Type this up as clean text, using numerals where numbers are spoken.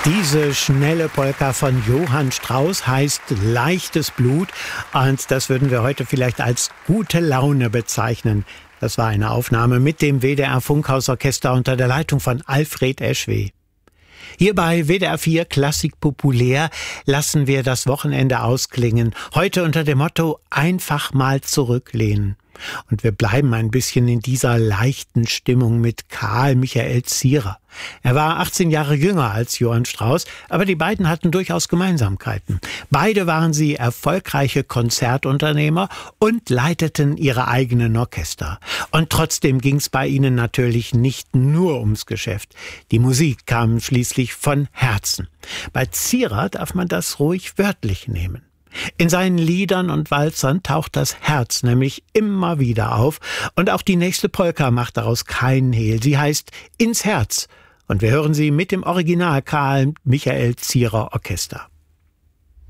Diese schnelle Polka von Johann Strauss heißt Leichtes Blut und das würden wir heute vielleicht als gute Laune bezeichnen. Das war eine Aufnahme mit dem WDR Funkhausorchester unter der Leitung von Alfred Eschweh. Hier bei WDR 4 Klassik populär lassen wir das Wochenende ausklingen. Heute unter dem Motto einfach mal zurücklehnen. Und wir bleiben ein bisschen in dieser leichten Stimmung mit Karl Michael Zierer. Er war 18 Jahre jünger als Johann Strauss, aber die beiden hatten durchaus Gemeinsamkeiten. Beide waren sie erfolgreiche Konzertunternehmer und leiteten ihre eigenen Orchester. Und trotzdem ging es bei ihnen natürlich nicht nur ums Geschäft. Die Musik kam schließlich von Herzen. Bei Zierer darf man das ruhig wörtlich nehmen. In seinen Liedern und Walzern taucht das Herz nämlich immer wieder auf und auch die nächste Polka macht daraus keinen Hehl. Sie heißt Ins Herz und wir hören sie mit dem Original Karl Michael Zierer Orchester.